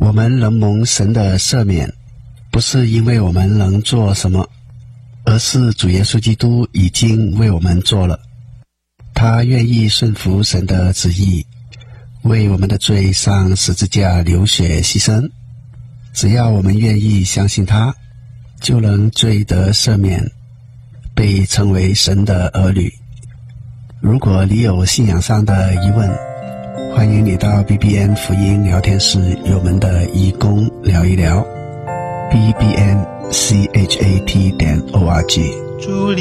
我们能蒙神的赦免，不是因为我们能做什么，而是主耶稣基督已经为我们做了。他愿意顺服神的旨意，为我们的罪上十字架流血牺牲。只要我们愿意相信他，就能罪得赦免，被称为神的儿女。如果你有信仰上的疑问，欢迎你到 BBN 福音聊天室与我们的义工聊一聊。bbnchat.org